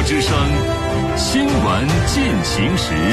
之声新闻进行时。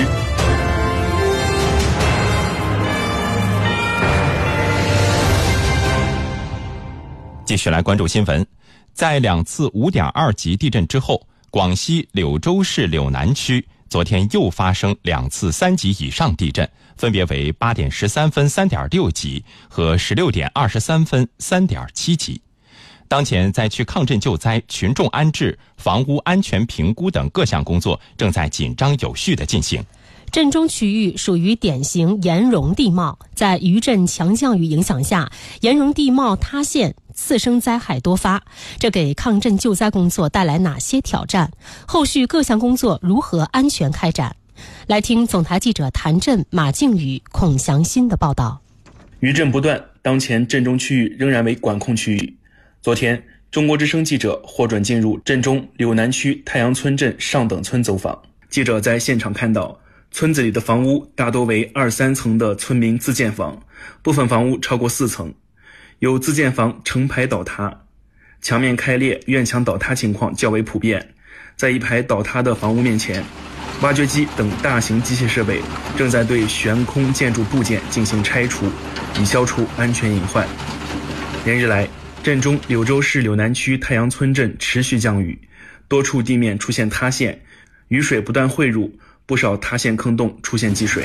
继续来关注新闻。在2次5.2级地震之后，广西柳州市柳南区昨天又发生2次3级以上地震，分别为8点13分 3.6 级和16点23分 3.7 级。当前灾区抗震救灾、群众安置、房屋安全评估等各项工作正在紧张有序地进行。 震中区域属于典型岩溶地貌，在余震强降雨影响下，岩溶地貌塌陷，次生灾害多发，这给抗震救灾工作带来哪些挑战？后续各项工作如何安全开展？来听总台记者谭震、马静宇、孔祥新的报道。 余震不断，当前震中区域仍然为管控区域。昨天，中国之声记者获准进入震中柳南区太阳村镇上等村走访。记者在现场看到，村子里的房屋大多为2、3层的村民自建房，部分房屋超过4层，有自建房成排倒塌，墙面开裂、院墙倒塌情况较为普遍。在一排倒塌的房屋面前，挖掘机等大型机械设备正在对悬空建筑部件进行拆除，以消除安全隐患。连日来，震中柳州市柳南区太阳村镇持续降雨，多处地面出现塌陷，雨水不断汇入，不少塌陷坑洞出现积水。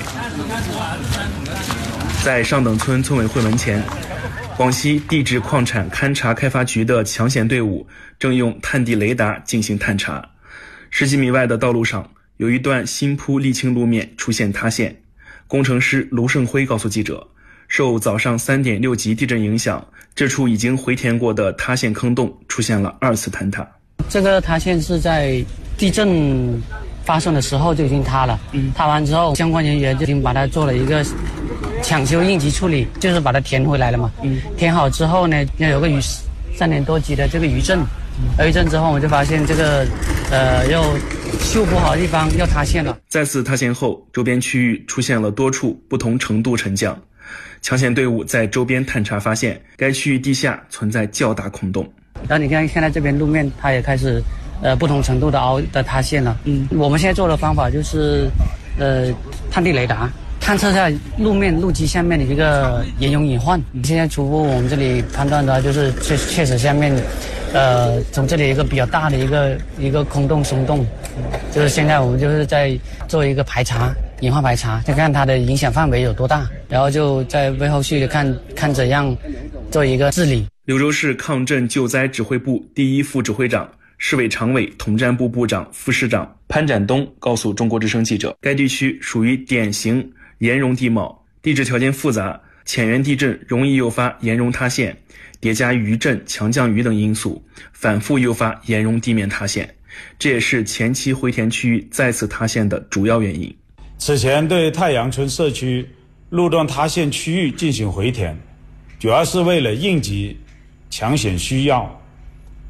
在上等村村委会门前，广西地质矿产勘察开发局的抢险队伍正用探地雷达进行探查。10几米外的道路上，有一段新铺沥青路面出现塌陷。工程师卢胜辉告诉记者，受早上3.6级地震影响，这处已经回填过的塌陷坑洞出现了2次坍塌。 这个塌陷是在地震发生的时候就已经塌了，塌完之后相关人员就已经把它做了一个抢修应急处理，就是把它填回来了嘛。填好之后呢，有个3点多级的这个余震，余震之后我们就发现这个又修补好的地方又塌陷了。 再次塌陷后，周边区域出现了多处不同程度沉降。抢险队伍在周边探查发现，该区域地下存在较大空洞。 然后你看现在这边路面它也开始不同程度的塌陷了。我们现在做的方法就是探地雷达探测一下路面路基下面的一个岩溶隐患。现在初步我们这里判断的就是确实下面从这里一个比较大的一个空洞松动，就是现在我们就是在做一个排查，隐患排查，就看它的影响范围有多大，然后就在为后续的看怎样做一个治理。 柳州市抗震救灾指挥部第1副指挥长、市委常委统战部部长、副市长潘展东告诉中国之声记者，该地区属于典型岩溶地貌，地质条件复杂，浅源地震容易诱发岩溶塌陷，叠加余震、强降雨等因素，反复诱发岩溶地面塌陷，这也是前期回填区域再次塌陷的主要原因。 此前对太阳村社区路段塌陷区域进行回填，主要是为了应急抢险需要，